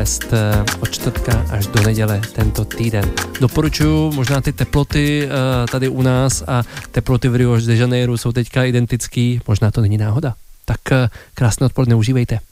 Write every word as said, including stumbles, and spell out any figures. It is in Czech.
od čtvrtka až do neděle tento týden. Doporučuji, možná ty teploty tady u nás a teploty v Rio de Janeiro jsou teďka identický, možná to není náhoda. Tak krásné odpoledne, užívejte.